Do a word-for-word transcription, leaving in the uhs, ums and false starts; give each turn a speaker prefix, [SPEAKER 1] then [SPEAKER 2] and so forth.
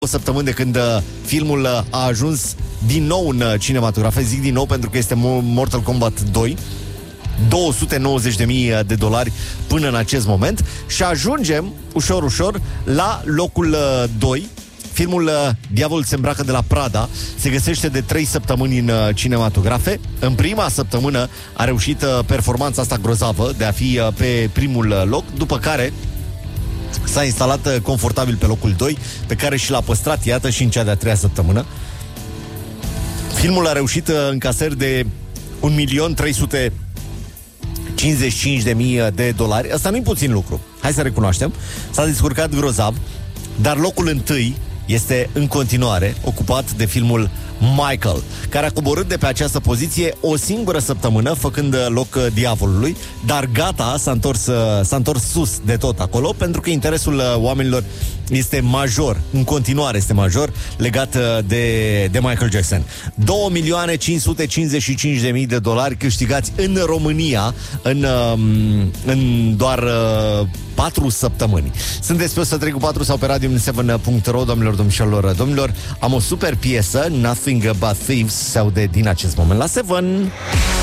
[SPEAKER 1] o săptămână de când uh, filmul uh, a ajuns din nou în uh, cinematografe. Zic din nou pentru că este Mortal Kombat doi. două sute nouăzeci de mii de dolari până în acest moment. Și ajungem, ușor, ușor, la locul uh, doi. Filmul uh, Diavolul se îmbracă de la Prada se găsește de trei săptămâni în uh, cinematografe. În prima săptămână a reușit uh, performanța asta grozavă de a fi uh, pe primul uh, loc, după care s-a instalat uh, confortabil pe locul doi, pe care și l-a păstrat, iată, și în cea de-a treia săptămână. Filmul a reușit uh, încasări de un milion trei sute cincizeci și cinci de mii de dolari. Asta nu-i puțin lucru, hai să recunoaștem. S-a descurcat grozav, dar locul întâi este în continuare ocupat de filmul Michael, care a coborât de pe această poziție o singură săptămână, făcând loc Diavolului, dar gata, s-a întors, s-a întors sus de tot acolo, pentru că interesul oamenilor este major, în continuare este major, legat de, de Michael Jackson. două milioane cinci sute cincizeci și cinci de mii de dolari câștigați în România în, în doar patru săptămâni. Sunteți pe o sută trei cu patru sau pe radio șapte punct ro, domnilor, domnișoarelor, domnilor. Am o super piesă, Nothing But Thieves, se aude din acest moment la șapte.